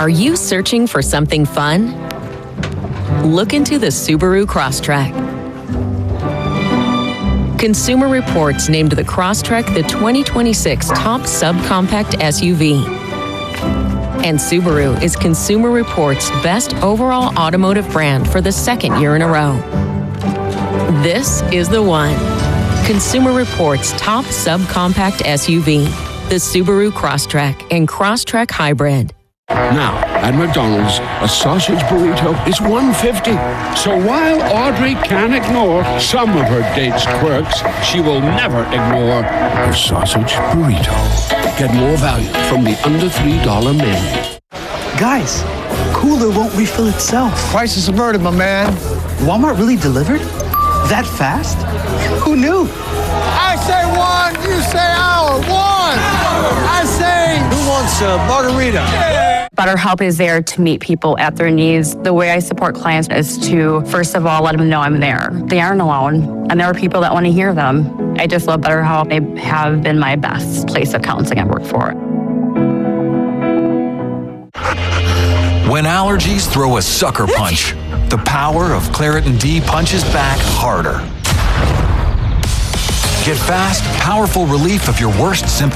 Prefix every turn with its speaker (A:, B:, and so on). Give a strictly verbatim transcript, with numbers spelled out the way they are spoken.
A: Are you searching for something fun? Look into the Subaru Crosstrek. Consumer Reports named the Crosstrek the twenty twenty-six top subcompact S U V. And Subaru is Consumer Reports' best overall automotive brand for the second year in a row. This is the one. Consumer Reports' top subcompact S U V, the Subaru Crosstrek and Crosstrek Hybrid.
B: Now, at McDonald's, a sausage burrito is one fifty. So while Audrey can ignore some of her date's quirks, she will never ignore her sausage burrito. Get more value from the under three dollar menu.
C: Guys, cooler won't refill itself.
D: Crisis averted, my man.
C: Walmart really delivered? That fast? Who knew?
D: I say one, you say hour. One. I say, who wants a margarita? Yeah.
E: BetterHelp is there to meet people at their needs. The way I support clients is to, first of all, let them know I'm there. They aren't alone, and there are people that want to hear them. I just love BetterHelp. They have been my best place of counseling I've worked for.
F: When allergies throw a sucker punch, the power of Claritin D punches back harder. Get fast, powerful relief of your worst symptoms.